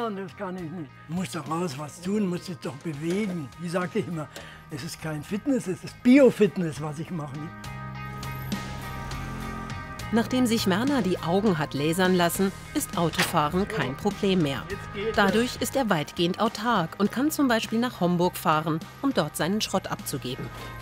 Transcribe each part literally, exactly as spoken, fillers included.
fahren, das kann ich nicht. Du musst doch raus was tun, musst dich doch bewegen. Wie sage ich immer, es ist kein Fitness, es ist Bio-Fitness, was ich mache. Nachdem sich Werner die Augen hat lasern lassen, ist Autofahren kein Problem mehr. Dadurch ist er weitgehend autark und kann zum Beispiel nach Homburg fahren, um dort seinen Schrott abzugeben.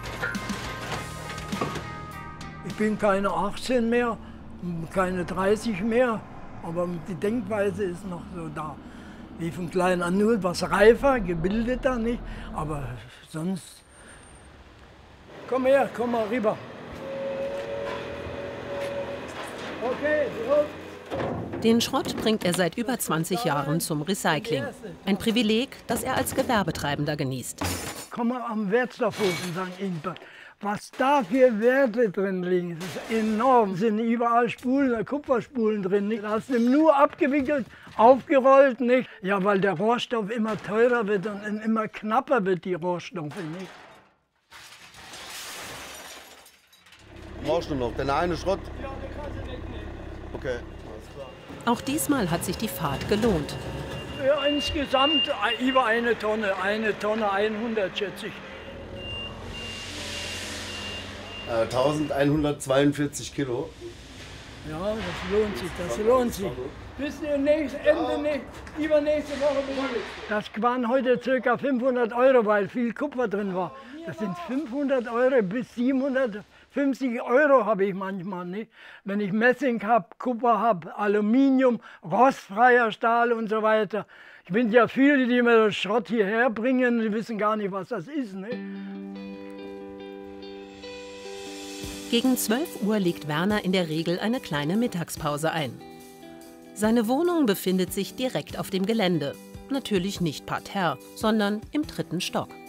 Ich bin keine achtzehn mehr, keine dreißig mehr, aber die Denkweise ist noch so da. Wie von klein an, nur was reifer, gebildeter, nicht? Aber sonst... Komm her, komm mal rüber. Okay, los. Den Schrott bringt er seit über zwanzig Jahren zum Recycling. Ein Privileg, das er als Gewerbetreibender genießt. Komm mal am Wertstoffhof in Sankt Ingbert. Was da für Werte drin liegen, das ist enorm. Es sind überall Spulen, Kupferspulen drin. Nicht? Da hast du nur abgewickelt, aufgerollt, nicht? Ja, weil der Rohstoff immer teurer wird und immer knapper wird, die Rohstoffe, nicht? Brauchst du noch? Den eine Schrott? Ja, den kannst du nicht nehmen. Okay, alles klar. Auch diesmal hat sich die Fahrt gelohnt. Ja, insgesamt über eine Tonne, eine Tonne einhundert schätze ich. Äh, eintausendeinhundertzweiundvierzig Kilo. Ja, das lohnt sich, das lohnt sich. Bis nächste, Ende, nicht, übernächste Woche. Das waren heute ca. fünfhundert Euro, weil viel Kupfer drin war. Das sind fünfhundert Euro bis siebenhundertfünfzig Euro habe ich manchmal. Nicht? Wenn ich Messing habe, Kupfer habe, Aluminium, rostfreier Stahl und so weiter. Ich bin ja viele, die mir das Schrott hierher bringen, die wissen gar nicht, was das ist. Nicht? Gegen zwölf Uhr legt Werner in der Regel eine kleine Mittagspause ein. Seine Wohnung befindet sich direkt auf dem Gelände. Natürlich nicht parterre, sondern im dritten Stock.